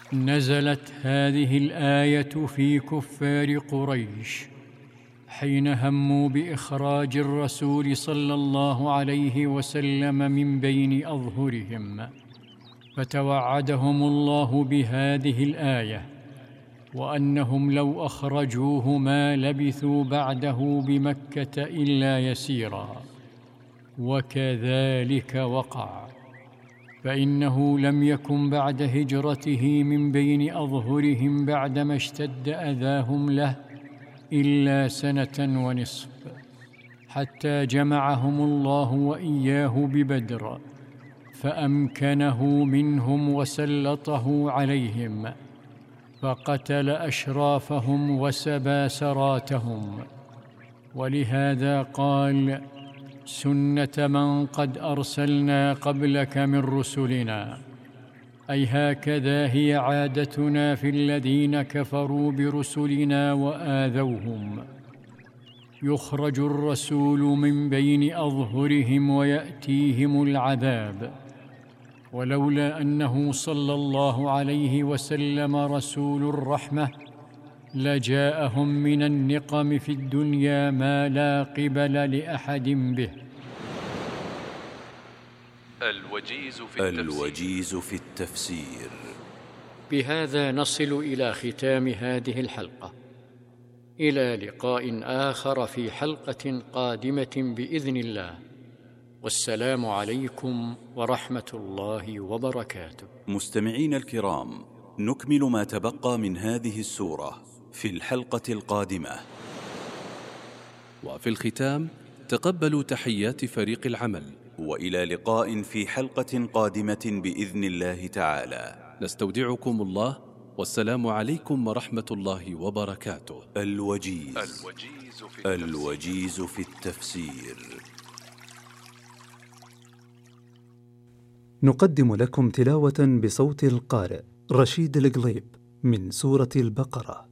نزلت هذه الآية في كفار قريش حين هموا بإخراج الرسول صلى الله عليه وسلم من بين أظهرهم، فتوعدهم الله بهذه الآية، وأنهم لو أخرجوه ما لبثوا بعده بمكة إلا يسيرا، وكذلك وقع، فإنه لم يكن بعد هجرته من بين أظهرهم بعدما اشتد أذاهم له إلا 1.5 سنة، حتى جمعهم الله وإياه ببدر، فأمكنه منهم وسلطه عليهم، فقتل أشرافهم وسبى سراتهم. ولهذا قال: سنة من قد أرسلنا قبلك من رسلنا، أي هكذا هي عادتنا في الذين كفروا برسلنا وآذوهم. يخرج الرسول من بين أظهرهم ويأتيهم العذاب، ولولا أنه صلى الله عليه وسلم رسول الرحمة لجاءهم من النقم في الدنيا ما لا قبل لأحد به. الوجيز في التفسير. بهذا نصل إلى ختام هذه الحلقة، إلى لقاء آخر في حلقة قادمة بإذن الله، والسلام عليكم ورحمة الله وبركاته. مستمعين الكرام، نكمل ما تبقى من هذه السورة في الحلقة القادمة. وفي الختام تقبلوا تحيات فريق العمل، وإلى لقاء في حلقة قادمة بإذن الله تعالى. نستودعكم الله، والسلام عليكم ورحمة الله وبركاته. الوجيز في التفسير. نقدم لكم تلاوة بصوت القارئ رشيد القليب من سورة البقرة.